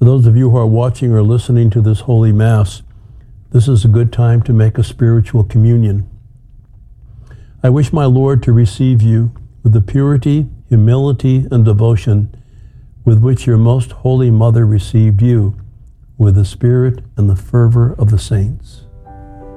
For those of you who are watching or listening to this Holy Mass, this is a good time to make a spiritual communion. I wish my Lord to receive you with the purity, humility, and devotion with which your most holy Mother received you, with the spirit and the fervor of the saints.